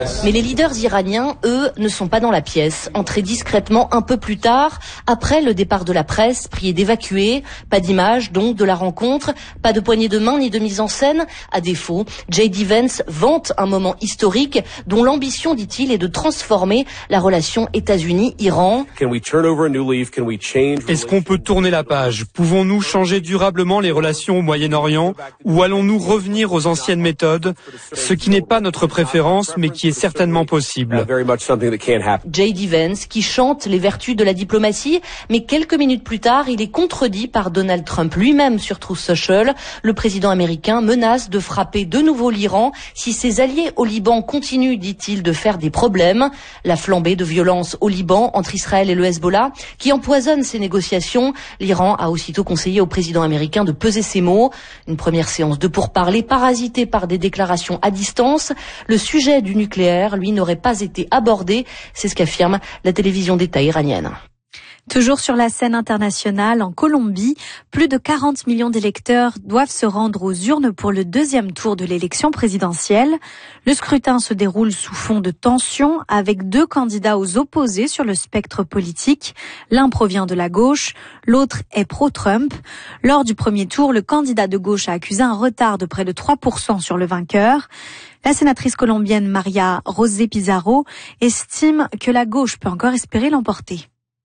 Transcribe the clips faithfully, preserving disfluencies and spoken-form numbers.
Mais les leaders iraniens, eux, ne sont pas dans la pièce. Entrés discrètement un peu plus tard, après le départ de la presse, priés d'évacuer. Pas d'image, donc, de la rencontre. Pas de poignée de main ni de mise en scène. À défaut, J D Vance vante un moment historique dont l'ambition, dit-il, est de transformer la relation États-Unis-Iran. Est-ce qu'on peut tourner la page? Pouvons-nous changer durablement les relations au Moyen-Orient ou allons-nous revenir aux anciennes méthodes? Ce qui n'est pas notre préférence, mais qui est certainement possible. J D Vance qui chante les vertus de la diplomatie, mais quelques minutes plus tard, il est contredit par Donald Trump lui-même sur Truth Social. Le président américain menace de frapper de nouveau l'Iran si ses alliés au Liban continuent, dit-il, de faire des problèmes. La flambée de violence au Liban entre Israël et le Hezbollah qui empoisonne ces négociations. L'Iran a aussitôt conseillé au président américain de peser ses mots. Une première séance de pourparlers parasitée par des déclarations à distance. Le sujet du nucléaire, lui, n'aurait pas été abordé. C'est ce qu'affirme la télévision d'État iranienne. Toujours sur la scène internationale, en Colombie, plus de quarante millions d'électeurs doivent se rendre aux urnes pour le deuxième tour de l'élection présidentielle. Le scrutin se déroule sous fond de tension avec deux candidats aux opposés sur le spectre politique. L'un provient de la gauche, l'autre est pro-Trump. Lors du premier tour, le candidat de gauche a accusé un retard de près de trois pour cent sur le vainqueur. La sénatrice colombienne Maria José Pizarro estime que la gauche peut encore espérer l'emporter.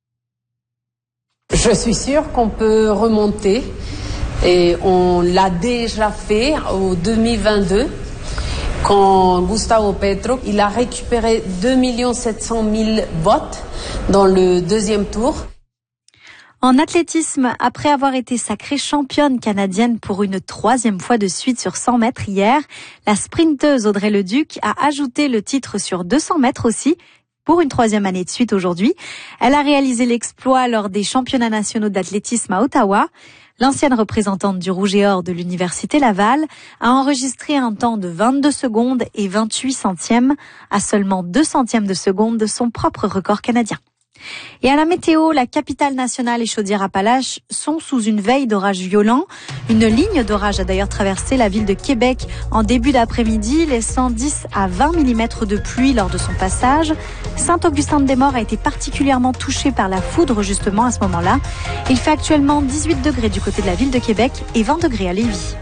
Je suis sûre qu'on peut remonter et on l'a déjà fait au deux mille vingt-deux quand Gustavo Petro il a récupéré deux millions sept cent mille votes dans le deuxième tour. En athlétisme, après avoir été sacrée championne canadienne pour une troisième fois de suite sur cent mètres hier, la sprinteuse Audrey Leduc a ajouté le titre sur deux cents mètres aussi, pour une troisième année de suite aujourd'hui. Elle a réalisé l'exploit lors des championnats nationaux d'athlétisme à Ottawa. L'ancienne représentante du Rouge et Or de l'Université Laval a enregistré un temps de vingt-deux secondes et vingt-huit centièmes, à seulement deux centièmes de seconde de son propre record canadien. Et à la météo, la capitale nationale et Chaudière-Appalaches sont sous une veille d'orage violent. Une ligne d'orage a d'ailleurs traversé la ville de Québec en début d'après-midi, laissant dix à vingt millimètres de pluie lors de son passage. Saint-Augustin-de-Desmaures a été particulièrement touché par la foudre justement à ce moment-là. Il fait actuellement dix-huit degrés du côté de la ville de Québec et vingt degrés à Lévis.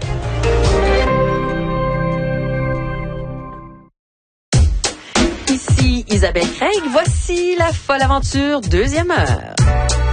Ici Isabelle Craig, voici la folle aventure deuxième heure.